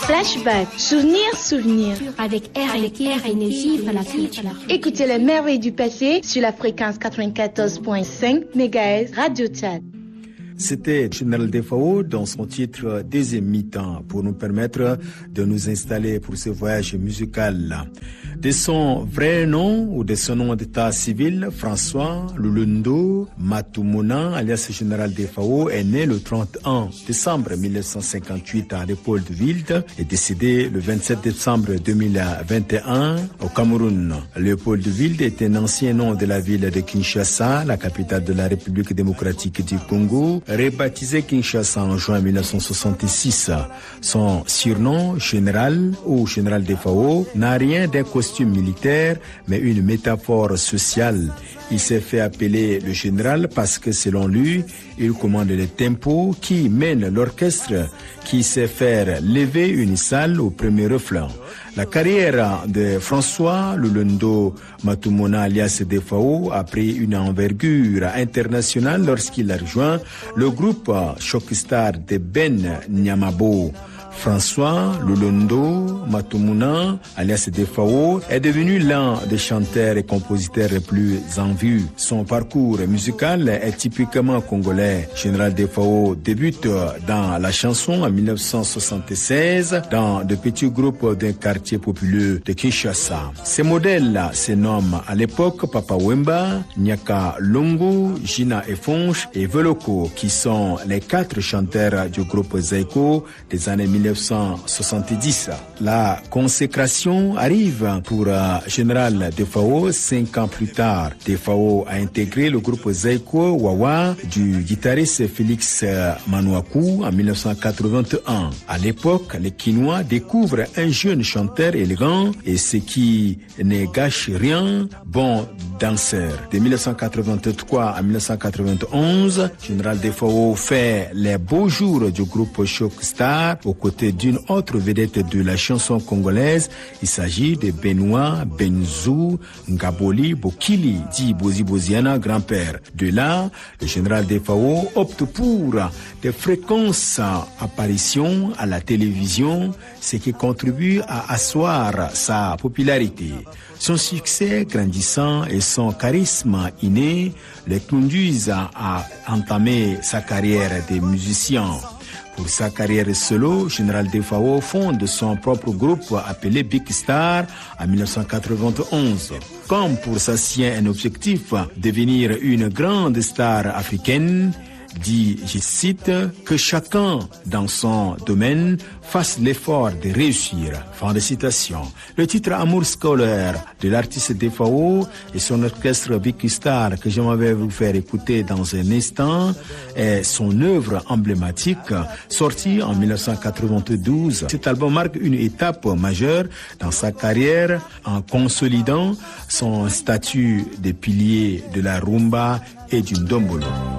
Flashback, souvenirs. Avec RLK Énergie pour la future. Écoutez les merveilles du passé sur la fréquence 94.5 MHz Radio Tchad. C'était Général Defao dans son titre Deuxième mi-temps pour nous permettre de nous installer pour ce voyage musical. De son vrai nom ou de son nom d'état civil, François Lulundo Matumuna, alias Général Defao, est né le 31 décembre 1958 à Léopoldville et décédé le 27 décembre 2021 au Cameroun. Léopoldville est un ancien nom de la ville de Kinshasa, la capitale de la République démocratique du Congo, rebaptisé Kinshasa en juin 1966. Son surnom, Général ou Général Defao, n'a rien d'un costume militaire, mais une métaphore sociale. Il s'est fait appeler le général parce que, selon lui, il commande les tempos qui mènent l'orchestre, qui sait faire lever une salle au premier refrain. La carrière de François Lulundo Matumuna alias Defao a pris une envergure internationale lorsqu'il a rejoint le groupe Choc Star de Ben Nyamabo. François Lulundo Matumuna, alias Defao, est devenu l'un des chanteurs et compositeurs les plus en vue. Son parcours musical est typiquement congolais. Général Defao débute dans la chanson en 1976 dans de petits groupes d'un quartier populeux de Kinshasa. Ces modèles se nomment à l'époque Papa Wemba, Nyaka Lungu, Gina Efonche et Veloko, qui sont les 4 chanteurs du groupe Zaiko des années 1970. La consécration arrive pour Général Defao 5 ans plus tard. Defao a intégré le groupe Zaiko Wawa du guitariste Félix Manouakou en 1981. À l'époque, les Kinois découvrent un jeune chanteur élégant et ce qui ne gâche rien, bon danseur. De 1983 à 1991, Général Defao fait les beaux jours du groupe Choc Star aux côtés d'une autre vedette de la chanson congolaise. Il s'agit de Benoît Benzou Ngaboli Bokili, dit Bozi Boziana, grand-père. De là, le général Defao opte pour des fréquences apparitions à la télévision, ce qui contribue à asseoir sa popularité. Son succès grandissant et son charisme inné le conduisent à entamer sa carrière de musicien. Pour sa carrière solo, Général Defao fonde son propre groupe appelé Big Star en 1991. Comme pour s'assied un objectif, devenir une grande star africaine, dit, je cite, que chacun dans son domaine fasse l'effort de réussir. Fin de citation. Le titre Amour scolaire de l'artiste Defao et son orchestre Big Star que j'aimerais vous faire écouter dans un instant est son œuvre emblématique sortie en 1992. Cet album marque une étape majeure dans sa carrière en consolidant son statut de pilier de la rumba et du ndombolo.